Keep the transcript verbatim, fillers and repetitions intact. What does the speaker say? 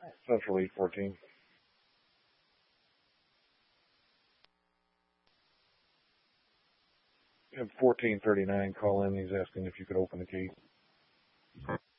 Central eight fourteen. And fourteen thirty-nine, call in. He's asking if you could open the gate.